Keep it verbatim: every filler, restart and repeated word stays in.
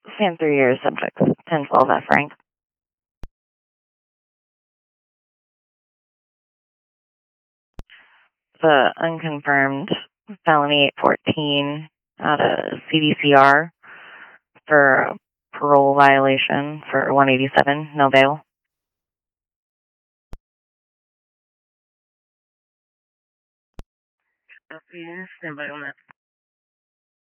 Same three years, subject ten twelve F rank. The unconfirmed felony eight fourteen out of C D C R for a parole violation for one eighty-seven, no bail. Okay, stand by on that.